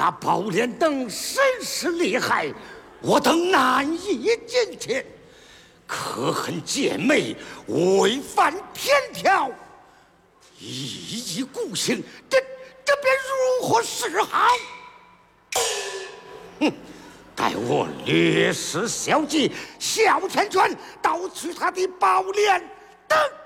那宝莲等甚是厉害，我等难以进去。可恨姐妹违反天条，一意孤行，这便如何是好？哼！待我略施小计，哮天拳盗取他的宝莲等。